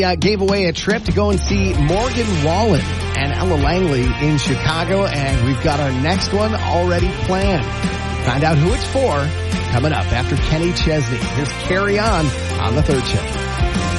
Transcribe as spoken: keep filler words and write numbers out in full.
Uh, gave away a trip to go and see Morgan Wallen and Ella Langley in Chicago, and we've got our next one already planned. Find out who it's for coming up after Kenny Chesney. Here's Carry On on the Third Shift.